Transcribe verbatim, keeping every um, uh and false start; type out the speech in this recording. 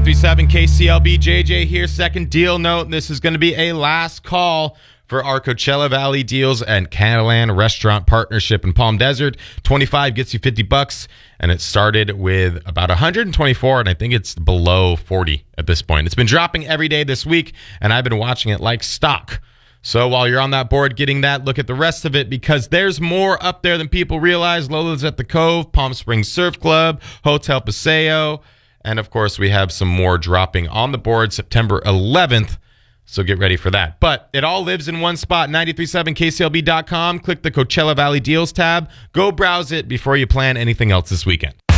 ninety-three point seven K C L B, J J here. Second deal note. This is going to be a last call for our Coachella Valley Deals and Catalan Restaurant Partnership in Palm Desert. twenty-five gets you fifty bucks, and it started with about one hundred twenty-four, and I think it's below forty at this point. It's been dropping every day this week, and I've been watching it like stock. So while you're on that board getting that, look at the rest of it, because there's more up there than people realize. Lola's at the Cove, Palm Springs Surf Club, Hotel Paseo, and of course we have some more dropping on the board September eleventh. So get ready for that. But it all lives in one spot, ninety-three point seven K C L B dot com. Click the Coachella Valley Deals tab. Go browse it before you plan anything else this weekend.